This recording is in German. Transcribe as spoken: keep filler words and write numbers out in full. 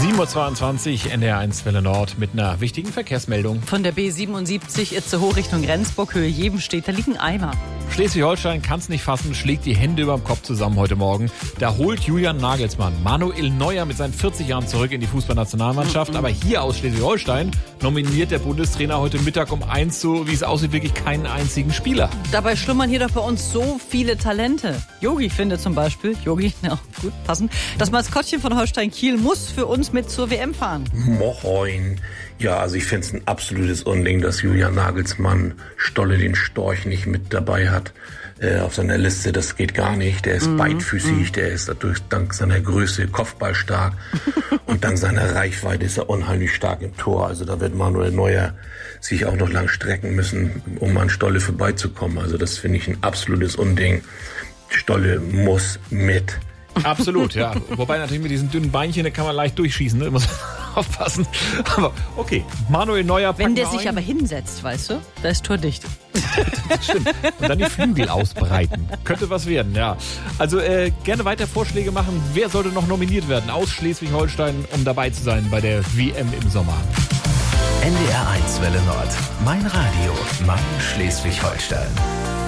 sieben Uhr zweiundzwanzig, N D R eins Welle Nord mit einer wichtigen Verkehrsmeldung. Von der B siebenundsiebzig Itzehoe Richtung Rendsburg, Höhe Jebenstedt, da liegen Eimer. Schleswig-Holstein kann es nicht fassen, schlägt die Hände über dem Kopf zusammen heute Morgen. Da holt Julian Nagelsmann Manuel Neuer mit seinen vierzig Jahren zurück in die Fußballnationalmannschaft. Mhm. Aber hier aus Schleswig-Holstein nominiert der Bundestrainer heute Mittag um eins, so wie es aussieht, wirklich keinen einzigen Spieler. Dabei schlummern hier doch bei uns so viele Talente. Yogi findet zum Beispiel, Yogi, ja gut, passend, das Maskottchen von Holstein Kiel muss für uns mit zur W M fahren. Moin. Ja, also ich finde es ein absolutes Unding, dass Julian Nagelsmann Stolle den Storch nicht mit dabei hat äh, auf seiner Liste. Das geht gar nicht. Der ist mm, beidfüßig, mm. der ist dadurch dank seiner Größe kopfballstark und dank seiner Reichweite ist er unheimlich stark im Tor. Also da wird Manuel Neuer sich auch noch lang strecken müssen, um an Stolle vorbeizukommen. Also das finde ich ein absolutes Unding. Stolle muss mit. Absolut, ja. Wobei natürlich mit diesen dünnen Beinchen, da kann man leicht durchschießen, ne? Muss aufpassen. Aber okay, Manuel Neuer. Wenn der sich aber hinsetzt, weißt du, da ist tordicht. Das stimmt. Und dann die Flügel ausbreiten. Könnte was werden, ja. Also äh, gerne weiter Vorschläge machen. Wer sollte noch nominiert werden aus Schleswig-Holstein, um dabei zu sein bei der W M im Sommer? N D R eins Welle Nord. Mein Radio. Mein Schleswig-Holstein.